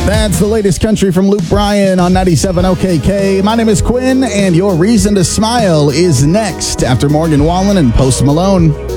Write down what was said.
That's the latest country from Luke Bryan on 97 OKK. My name is Quinn, and your reason to smile is next after Morgan Wallen and Post Malone.